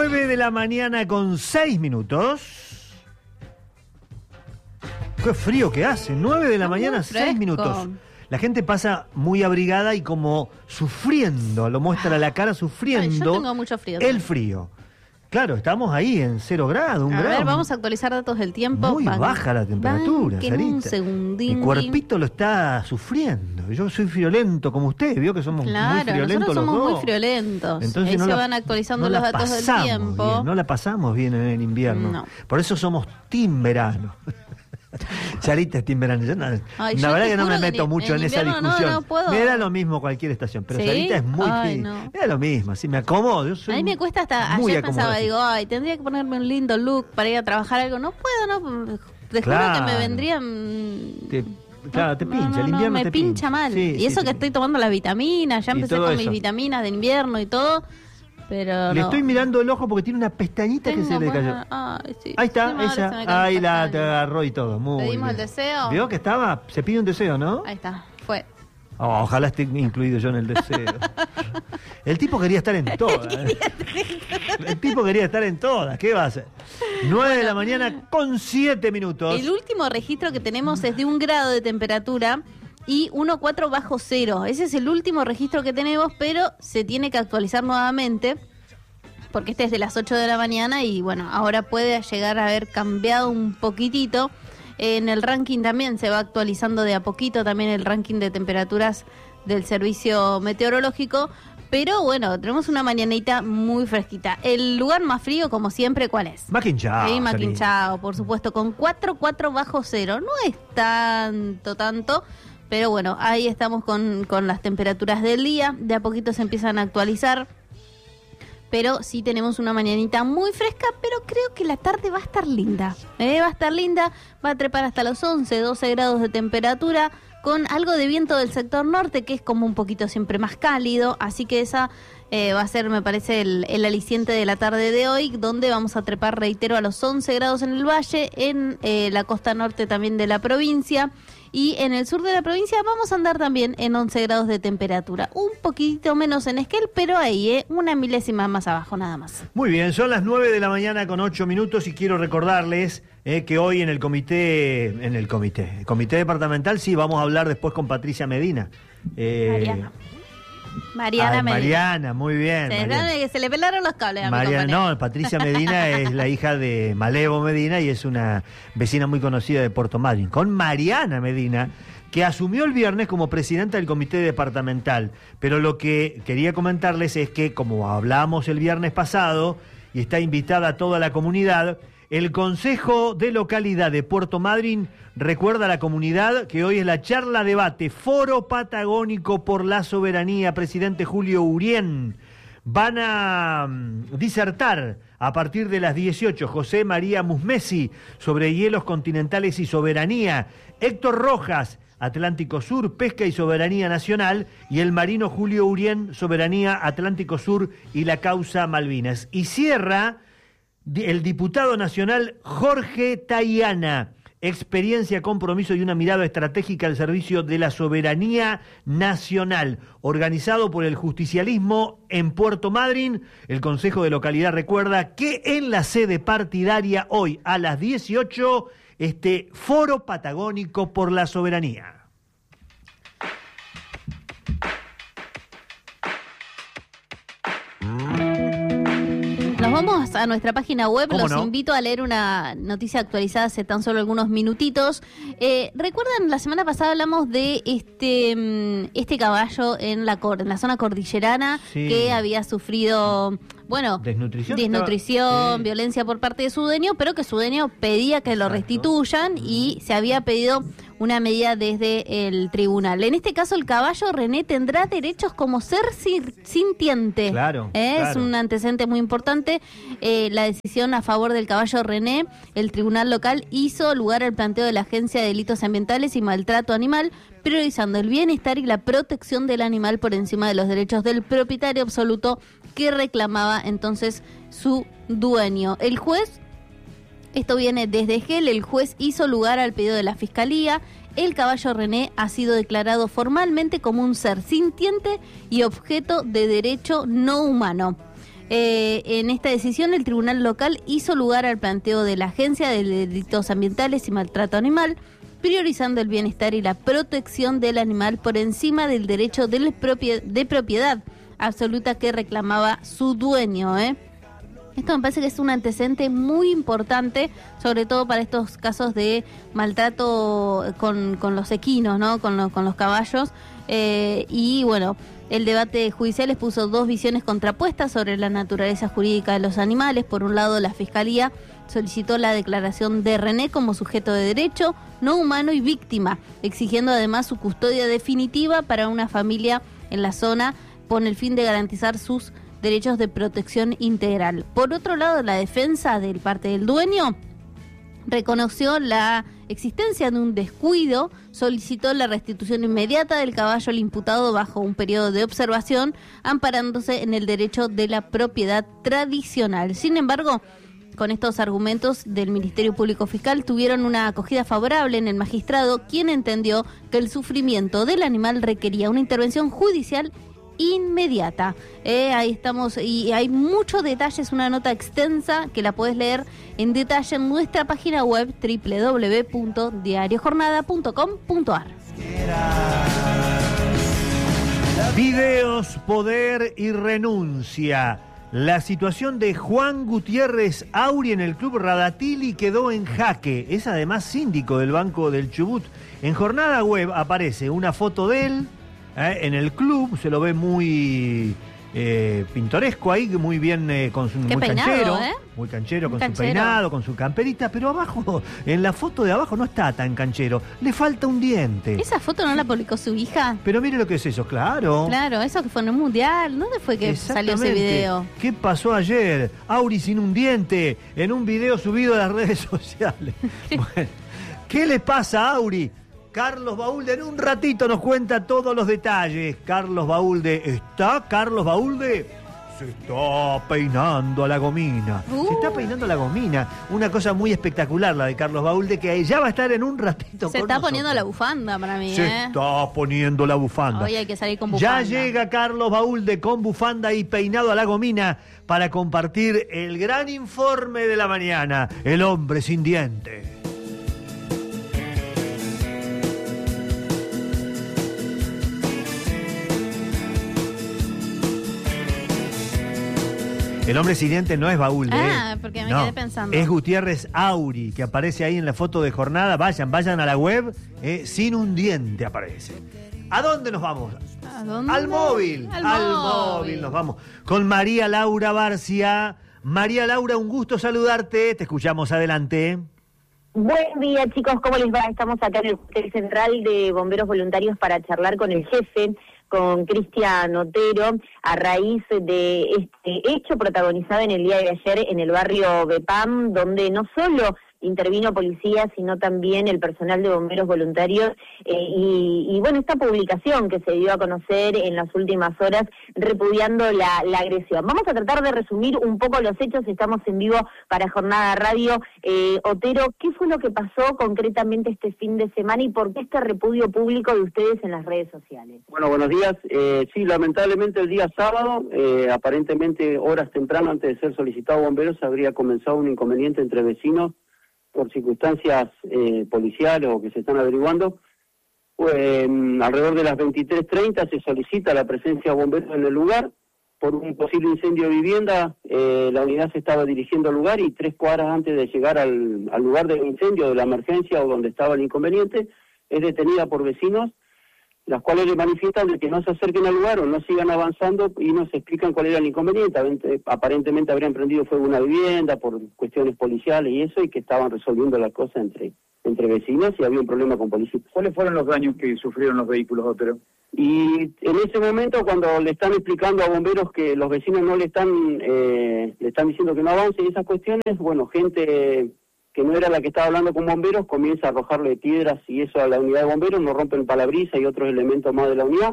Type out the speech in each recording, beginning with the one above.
9 de la mañana con 6 minutos. Qué frío que hace, 9 de la mañana, 6 minutos. La gente pasa muy abrigada y como sufriendo, lo muestra la cara sufriendo. Ay, yo tengo mucho frío. El frío. Claro, estamos ahí en 0 grados, 1 grado. A ver, vamos a actualizar datos del tiempo. Muy baja la temperatura, Sarita. Un segundín. Mi cuerpito lo está sufriendo. Yo soy friolento como usted, vio que somos muy friolentos los dos. Nosotros somos muy friolentos. Entonces ahí no se van actualizando los datos del tiempo. Bien, no la pasamos bien en el invierno. No. Por eso somos team verano. Sarita es team verano. La verdad que no me meto mucho en esa discusión. No puedo. Me da lo mismo cualquier estación, pero ¿sí? Sarita es muy me da lo mismo, así me acomodo. A mí me cuesta hasta ayer pensaba, digo, tendría que ponerme un lindo look para ir a trabajar algo. No puedo, no. Te juro que me vendrían. Claro, te pincha, el invierno me pincha mal. Sí, y eso que estoy tomando las vitaminas, ya empecé con mis vitaminas de invierno y todo. Pero le estoy mirando el ojo porque tiene una pestañita que se le cayó. Ahí está, esa. Ahí la te agarró y todo. Muy ¿pedimos bien. El deseo? ¿Vio que estaba? Se pide un deseo, ¿no? Ahí está, fue. Ojalá esté incluido yo en el deseo. El tipo quería estar en todas. El tipo quería estar en todas. ¿Qué va a hacer? 9 de la mañana con 7 minutos. El último registro que tenemos es de 1 grado de temperatura y 1,4 bajo cero. Ese es el último registro que tenemos, pero se tiene que actualizar nuevamente, porque este es de las 8 de la mañana y bueno, ahora puede llegar a haber cambiado un poquitito. En el ranking también se va actualizando de a poquito también el ranking de temperaturas del servicio meteorológico, pero bueno, tenemos una mañanita muy fresquita. El lugar más frío, como siempre, ¿cuál es? Maquinchao. Sí, Maquinchao, por supuesto, con 4,4 bajo cero. No es tanto, pero bueno, ahí estamos con las temperaturas del día. De a poquito se empiezan a actualizar. Pero sí tenemos una mañanita muy fresca, pero creo que la tarde va a estar linda. Va a estar linda, va a trepar hasta los 11, 12 grados de temperatura, con algo de viento del sector norte, que es como un poquito siempre más cálido. Así que esa va a ser, me parece, el aliciente de la tarde de hoy, donde vamos a trepar, reitero, a los 11 grados en el valle, en la costa norte también de la provincia. Y en el sur de la provincia vamos a andar también en 11 grados de temperatura. Un poquito menos en Esquel, pero ahí, una milésima más abajo, nada más. Muy bien, son las 9 de la mañana con 8 minutos y quiero recordarles que hoy en el comité departamental, sí, vamos a hablar después con Patricia Medina. Mariana, muy bien. Se le pelaron los cables a Mariana, no, Patricia Medina es la hija de Malevo Medina y es una vecina muy conocida de Puerto Madryn. Con Mariana Medina, que asumió el viernes como presidenta del comité departamental. Pero lo que quería comentarles es que, como hablamos el viernes pasado, y está invitada a toda la comunidad, el Consejo de Localidad de Puerto Madryn recuerda a la comunidad que hoy es la charla debate Foro Patagónico por la Soberanía, presidente Julio Urien. Van a disertar a partir de las 18 José María Musmesi sobre hielos continentales y soberanía, Héctor Rojas, Atlántico Sur, pesca y soberanía nacional, y el marino Julio Urien, soberanía Atlántico Sur y la causa Malvinas. Y cierra el diputado nacional Jorge Tayana, experiencia, compromiso y una mirada estratégica al servicio de la soberanía nacional, organizado por el justicialismo en Puerto Madryn. El Consejo de Localidad recuerda que en la sede partidaria hoy a las 18 Foro Patagónico por la Soberanía. Nos vamos a nuestra página web, invito a leer una noticia actualizada hace tan solo algunos minutitos. ¿Recuerdan? La semana pasada hablamos de este caballo en la zona cordillerana, sí, que había sufrido, desnutrición, violencia por parte de su dueño, pero que su dueño pedía que lo restituyan y se había pedido una medida desde el tribunal. En este caso, el caballo René tendrá derechos como ser sintiente. Claro. Es un antecedente muy importante. La decisión a favor del caballo René, el tribunal local hizo lugar al planteo de la Agencia de Delitos Ambientales y Maltrato Animal, priorizando el bienestar y la protección del animal por encima de los derechos del propietario absoluto que reclamaba entonces su dueño. El juez, esto viene desde GEL, el juez hizo lugar al pedido de la Fiscalía. El caballo René ha sido declarado formalmente como un ser sintiente y objeto de derecho no humano. En esta decisión, el tribunal local hizo lugar al planteo de la Agencia de Delitos Ambientales y Maltrato Animal, priorizando el bienestar y la protección del animal por encima del derecho de propiedad absoluta que reclamaba su dueño. Esto me parece que es un antecedente muy importante, sobre todo para estos casos de maltrato con los equinos, ¿no? Con los caballos. Y bueno, el debate judicial expuso dos visiones contrapuestas sobre la naturaleza jurídica de los animales. Por un lado, la Fiscalía solicitó la declaración de René como sujeto de derecho, no humano y víctima, exigiendo además su custodia definitiva para una familia en la zona con el fin de garantizar sus derechos de protección integral. Por otro lado, la defensa del parte del dueño reconoció la existencia de un descuido, solicitó la restitución inmediata del caballo al imputado bajo un periodo de observación, amparándose en el derecho de la propiedad tradicional. Sin embargo, con estos argumentos del Ministerio Público Fiscal tuvieron una acogida favorable en el magistrado, quien entendió que el sufrimiento del animal requería una intervención judicial inmediata. Ahí estamos, y hay muchos detalles, una nota extensa que la puedes leer en detalle en nuestra página web www.diariojornada.com.ar. Videos, poder y renuncia. La situación de Juan Gutiérrez Auri en el club Radatili quedó en jaque. Es además síndico del Banco del Chubut. En Jornada Web aparece una foto de él en el club, se lo ve muy pintoresco ahí, muy bien, con su, muy peinado, canchero, muy con canchero. Su peinado, con su camperita, pero abajo, en la foto de abajo no está tan canchero, le falta un diente. ¿Esa foto no la publicó su hija? Pero mire lo que es eso, claro. Claro, eso que fue en un mundial. ¿Dónde fue que salió ese video? ¿Qué pasó ayer? Auri sin un diente, en un video subido a las redes sociales. Bueno, ¿qué le pasa a Auri? Carlos Baulde en un ratito nos cuenta todos los detalles. Carlos Baulde, ¿está Carlos Baulde? Se está peinando a la gomina. Se está peinando a la gomina. Una cosa muy espectacular la de Carlos Baulde, que ya va a estar en un ratito Se con está nosotros. Poniendo la bufanda para mí, Se está poniendo la bufanda. Hoy hay que salir con bufanda. Ya llega Carlos Baulde con bufanda y peinado a la gomina para compartir el gran informe de la mañana. El hombre sin diente. El hombre sin diente no es Baulde. Porque me quedé pensando. Es Gutiérrez Auri, que aparece ahí en la foto de Jornada. Vayan a la web, sin un diente aparece. ¿A dónde nos vamos? ¿A dónde? Al móvil. Al móvil nos vamos. Con María Laura Barcia. María Laura, un gusto saludarte. Te escuchamos, adelante. Buen día, chicos, ¿cómo les va? Estamos acá en el Hotel Central de Bomberos Voluntarios para charlar con el jefe, con Cristian Otero, a raíz de este hecho protagonizado en el día de ayer en el barrio Bepam, donde no solo intervino policía, sino también el personal de bomberos voluntarios, y bueno, esta publicación que se dio a conocer en las últimas horas repudiando la agresión. Vamos a tratar de resumir un poco los hechos, estamos en vivo para Jornada Radio. Otero, ¿qué fue lo que pasó concretamente este fin de semana y por qué este repudio público de ustedes en las redes sociales? Bueno, buenos días. Sí, lamentablemente el día sábado, aparentemente horas temprano antes de ser solicitado bomberos, habría comenzado un inconveniente entre vecinos por circunstancias policiales o que se están averiguando. Alrededor de las 23:30 se solicita la presencia de bomberos en el lugar. Por un posible incendio de vivienda, la unidad se estaba dirigiendo al lugar y 3 cuadras antes de llegar al lugar del incendio, de la emergencia o donde estaba el inconveniente, es detenida por vecinos, las cuales le manifiestan de que no se acerquen al lugar o no sigan avanzando y nos explican cuál era el inconveniente. Aparentemente habrían prendido fuego una vivienda por cuestiones policiales y eso, y que estaban resolviendo la cosa entre vecinos y había un problema con policías. ¿Cuáles fueron los daños que sufrieron los vehículos, Otero? Y en ese momento, cuando le están explicando a bomberos que los vecinos no le están diciendo que no avance y esas cuestiones, bueno, gente que no era la que estaba hablando con bomberos, comienza a arrojarle piedras y eso a la unidad de bomberos, nos rompen parabrisas y otros elementos más de la unidad.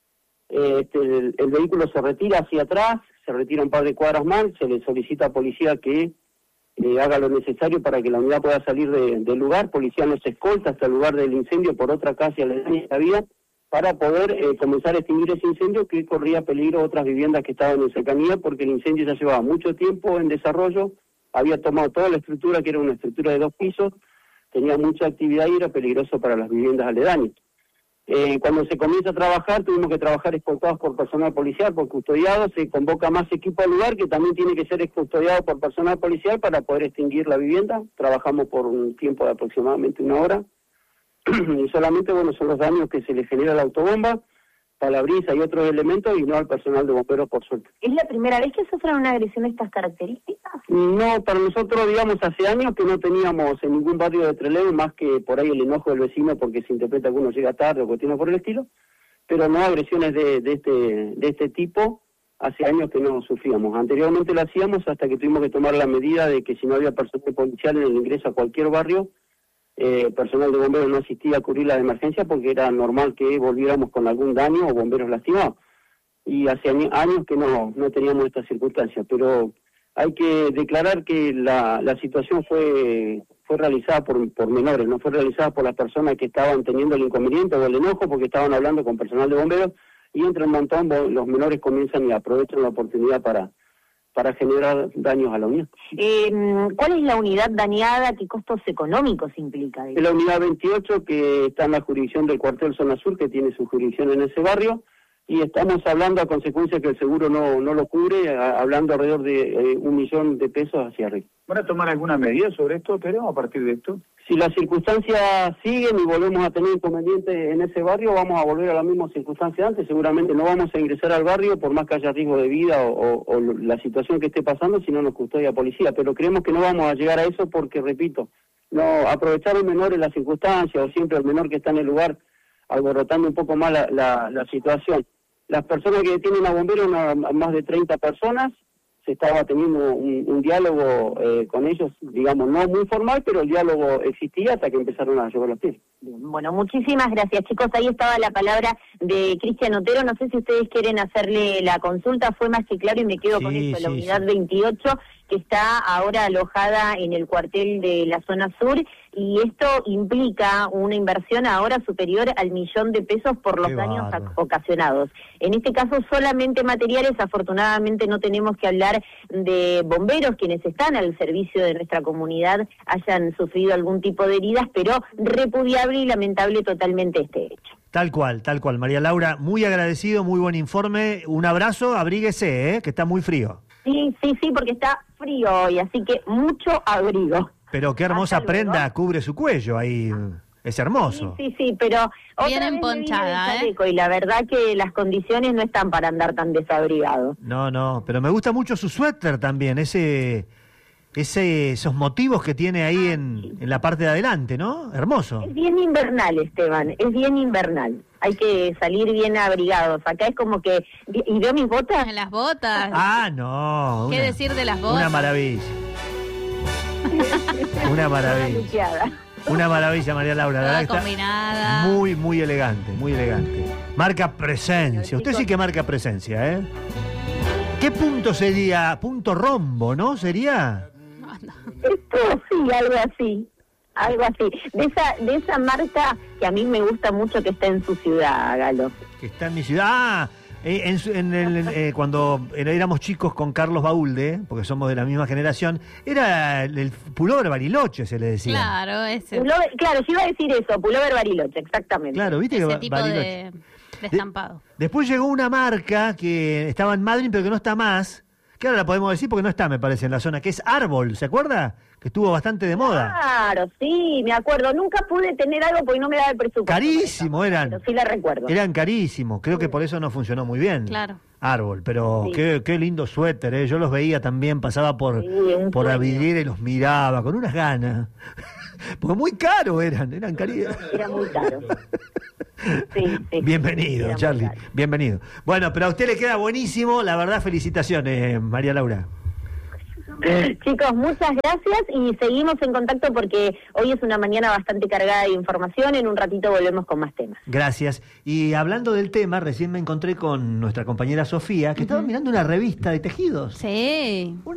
El vehículo se retira hacia atrás, se retira un par de cuadras más, se le solicita a policía que haga lo necesario para que la unidad pueda salir del lugar. Policía nos escolta hasta el lugar del incendio por otra calle aledaña que había, para poder comenzar a extinguir ese incendio que corría peligro a otras viviendas que estaban en cercanía, porque el incendio ya llevaba mucho tiempo en desarrollo, había tomado toda la estructura, que era una estructura de 2 pisos, tenía mucha actividad y era peligroso para las viviendas aledañas. Cuando se comienza a trabajar, tuvimos que trabajar escoltados por personal policial, por custodiados, se convoca más equipo al lugar que también tiene que ser custodiado por personal policial para poder extinguir la vivienda. Trabajamos por un tiempo de aproximadamente 1 hora y solamente, bueno, son los daños que se le genera a la autobomba, parabrisas y otros elementos y no al personal de bomberos, por suerte. ¿Es la primera vez que sufren una agresión de estas características? No, para nosotros, digamos, hace años que no teníamos en ningún barrio de Trelew más que por ahí el enojo del vecino porque se interpreta que uno llega tarde o cuestiones por el estilo, pero no agresiones de este tipo, hace años que no sufríamos. Anteriormente lo hacíamos hasta que tuvimos que tomar la medida de que si no había personal policial en el ingreso a cualquier barrio, personal de bomberos no asistía a cubrir las emergencias porque era normal que volviéramos con algún daño o bomberos lastimados. Y hace años que no teníamos estas circunstancias, pero hay que declarar que la situación fue realizada por menores, no fue realizada por las personas que estaban teniendo el inconveniente o el enojo porque estaban hablando con personal de bomberos, y entre un montón los menores comienzan y aprovechan la oportunidad para generar daños a la unidad. ¿Cuál es la unidad dañada? ¿Qué costos económicos implica? Es la unidad 28, que está en la jurisdicción del cuartel Zona Sur, que tiene su jurisdicción en ese barrio, y estamos hablando a consecuencia que el seguro no lo cubre, hablando alrededor de 1 millón de pesos hacia arriba. ¿Van a tomar alguna medida sobre esto, pero a partir de esto? Si las circunstancias siguen y volvemos a tener inconvenientes en ese barrio, vamos a volver a la misma circunstancia antes. Seguramente no vamos a ingresar al barrio por más que haya riesgo de vida o la situación que esté pasando, si no nos custodia policía. Pero creemos que no vamos a llegar a eso porque, repito, no aprovechar al menor en las circunstancias o siempre al menor que está en el lugar alborotando un poco más la situación. Las personas que detienen a bomberos, más de 30 personas, se estaba teniendo un diálogo con ellos, digamos, no muy formal, pero el diálogo existía hasta que empezaron a llevar los pies. Bueno, muchísimas gracias, chicos. Ahí estaba la palabra de Cristian Otero. No sé si ustedes quieren hacerle la consulta, fue más que claro y me quedo con eso. La unidad 28, que está ahora alojada en el cuartel de la zona sur, y esto implica una inversión ahora superior al 1 millón de pesos por los daños ocasionados. En este caso solamente materiales, afortunadamente no tenemos que hablar de bomberos, quienes están al servicio de nuestra comunidad hayan sufrido algún tipo de heridas, pero repudiable y lamentable totalmente este hecho. Tal cual, María Laura, muy agradecido, muy buen informe, un abrazo, abríguese, que está muy frío. Sí, porque está frío hoy, así que mucho abrigo. Pero qué hermosa prenda cubre su cuello ahí, es hermoso. Sí, pero bien emponchada, y la verdad que las condiciones no están para andar tan desabrigados. No, pero me gusta mucho su suéter también, esos motivos que tiene ahí en la parte de adelante, ¿no? Hermoso. Es bien invernal, Esteban, es bien invernal. Hay que salir bien abrigados. Acá es como que... ¿Y veo mis botas? En las botas. Ah, no. ¿Qué decir de las botas? Una maravilla. Una maravilla. Una maravilla, María Laura. Toda la verdad combinada. Está muy elegante, muy elegante. Marca presencia. Usted sí que marca presencia, ¿eh? ¿Qué punto sería? Punto rombo, ¿no? ¿Sería? Esto sí, algo así. De esa marca que a mí me gusta mucho, que está en su ciudad, Galo. Que está en mi ciudad. Cuando éramos chicos con Carlos Baulde, porque somos de la misma generación, era el pullover Bariloche, se le decía. Claro, ese. Claro, yo iba a decir eso, pullover Bariloche, exactamente. Claro, viste ese que tipo Bariloche. De estampado. Después llegó una marca que estaba en Madrid, pero que no está más, que ahora la podemos decir porque no está, me parece, en la zona, que es Árbol, ¿se acuerda? Que estuvo bastante de moda. Claro, sí, me acuerdo. Nunca pude tener algo porque no me daba el presupuesto. Carísimo eran. Pero sí la recuerdo. Eran carísimos, creo que por eso no funcionó muy bien. Claro. Árbol, pero Sí. qué lindo suéter, ¿eh? Yo los veía también, pasaba por la vidriera y los miraba con unas ganas. Porque muy caros eran carísimos. Era muy caro. Sí. Bienvenido, Era muy Charlie, caro. bienvenido. Bueno, pero a usted le queda buenísimo, la verdad, felicitaciones, María Laura. Chicos, muchas gracias y seguimos en contacto porque hoy es una mañana bastante cargada de información. En un ratito volvemos con más temas. Gracias. Y hablando del tema, recién me encontré con nuestra compañera Sofía, que estaba mirando una revista de tejidos. Sí.